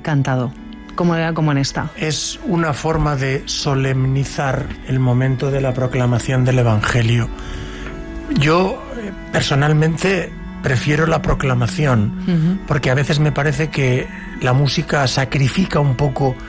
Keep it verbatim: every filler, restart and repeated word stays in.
cantado, como, como en esta. Es una forma de solemnizar el momento de la proclamación del Evangelio. Yo, personalmente, prefiero la proclamación, uh-huh. porque a veces me parece que la música sacrifica un poco